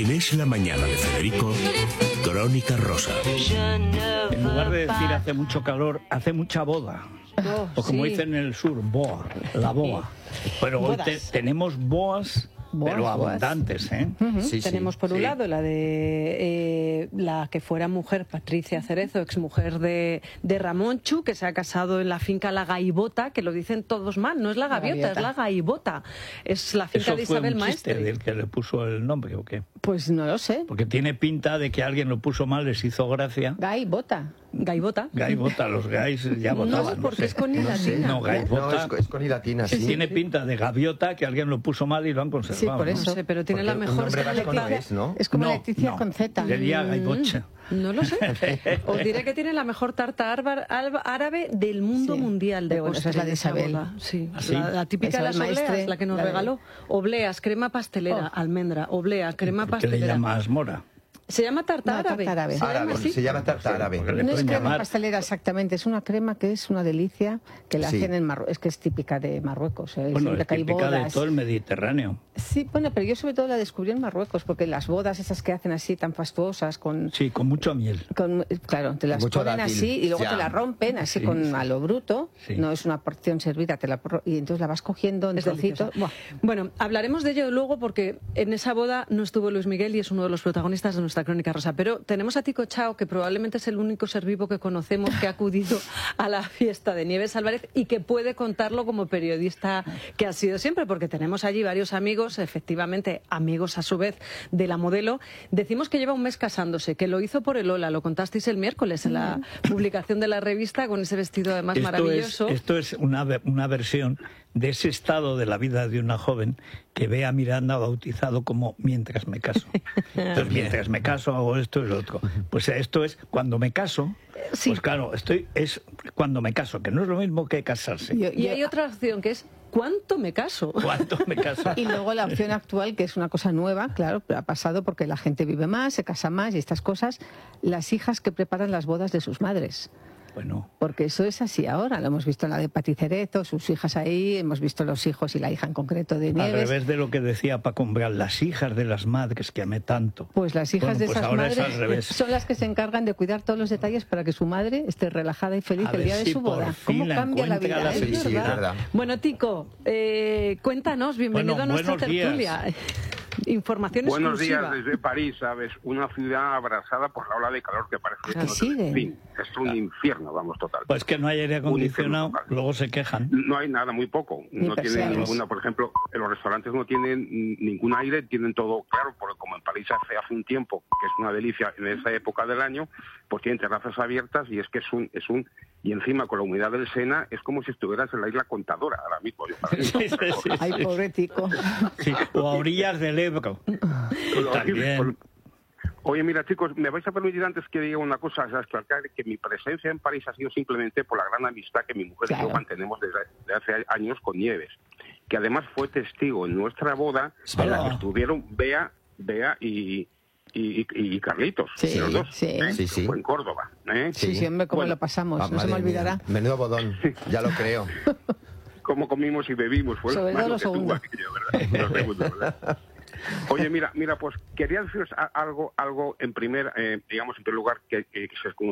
En Es la Mañana de Federico, Crónica Rosa. En lugar de decir hace mucho calor, hace mucha boda. O como dicen en el sur, boa, la boa. Pero hoy tenemos boas, pero abundantes, ¿eh? Tenemos por un lado la de la que fuera mujer, Patricia Cerezo, exmujer de Ramón Chu, que se ha casado en la finca La Gaivota, que lo dicen todos mal, no es La Gaviota, es La Gaivota. Es la finca de Isabel Maestre. ¿Eso fue un chiste del que le puso el nombre o qué? Pues no lo sé. Porque tiene pinta de que alguien lo puso mal, les hizo gracia. Gaivota. Gaivota. Gaivota, los gays ya votaban. No, porque es con i latina. No, Gaivota. No, es con i latina, sí. Tiene pinta de gaviota, que alguien lo puso mal y lo han conservado. Sí, por eso. No sé, pero tiene la mejor... Es como Leticia con Z. Sería Gaivocha. No lo sé. Os diré que tiene la mejor tarta árabe del mundo mundial de postre. Esa es la de Isabel. Sí, ¿Así? La típica de las obleas, la que nos regaló. Obleas, crema pastelera, almendra, oblea, crema pastelera. ¿Qué le llamas mora? Se llama tarta árabe. Se llama tarta árabe. No es crema pastelera exactamente, es una crema que es una delicia, que la hacen en Marruecos, es que es típica de Marruecos. Bueno, es típica de todo el Mediterráneo. Sí, bueno, pero yo sobre todo la descubrí en Marruecos, porque las bodas esas que hacen así tan fastuosas con... Sí, con mucho miel. Claro, te las ponen así y luego te la rompen así a lo bruto, no es una porción servida, y entonces la vas cogiendo en trocitos. Bueno, hablaremos de ello luego porque en esa boda no estuvo Luis Miguel y es uno de los protagonistas de nuestra Crónica Rosa, pero tenemos a Tico Chao, que probablemente es el único ser vivo que conocemos que ha acudido a la fiesta de Nieves Álvarez y que puede contarlo como periodista que ha sido siempre, porque tenemos allí varios amigos, efectivamente amigos a su vez de la modelo. Decimos que lleva un mes casándose, que lo hizo por el Ola, lo contasteis el miércoles en la publicación de la revista con ese vestido además maravilloso. Esto es una versión de ese estado de la vida de una joven que ve a Miranda bautizado como mientras me caso. Entonces, mientras me caso hago esto y lo otro. Pues esto es cuando me caso, pues claro, es cuando me caso, que no es lo mismo que casarse. Y hay otra opción que es ¿cuánto me caso? ¿Cuánto me caso? Y luego la opción actual, que es una cosa nueva, claro, pero ha pasado porque la gente vive más, se casa más y estas cosas, las hijas que preparan las bodas de sus madres. Bueno. Porque eso es así ahora, lo hemos visto en la de Pati Cerezo, sus hijas ahí, hemos visto los hijos y la hija en concreto de Nieves. Al revés de lo que decía Paco Umbral, las hijas de las madres que amé tanto. Pues las hijas de esas madres es al revés. Son las que se encargan de cuidar todos los detalles para que su madre esté relajada y feliz el día de su boda. ¿Cómo cambia la vida? Es verdad. Bueno, Tico, cuéntanos, bienvenido a nuestra tertulia. Información Buenos exclusiva. días desde París, ¿sabes? Una ciudad abrasada por la ola de calor que parece que en fin, es un infierno, vamos, total. Pues que no hay aire acondicionado, luego se quejan. No hay nada, muy poco. No tienen ninguna, por ejemplo, en los restaurantes no tienen ningún aire, tienen todo claro, porque como en París hace un tiempo, que es una delicia en esa época del año, pues tienen terrazas abiertas y es que es un y encima con la humedad del Sena es como si estuvieras en la isla Contadora ahora mismo. Ay, pobre Tico. Sí, o a orillas del Ebro. También. Oye, mira, chicos, me vais a permitir antes que diga una cosa, ¿sabes? Que mi presencia en París ha sido simplemente por la gran amistad que mi mujer y yo mantenemos desde hace años con Nieves, que además fue testigo en nuestra boda en la que estuvieron Bea y Carlitos, los dos. Sí. Fue en Córdoba. Sí, hombre, cómo lo pasamos, no se me olvidará. Menudo bodón, ya lo creo. Cómo comimos y bebimos, fue sobre todo lo segundo. ¿Verdad? Oye, mira, pues quería deciros algo en primer lugar que se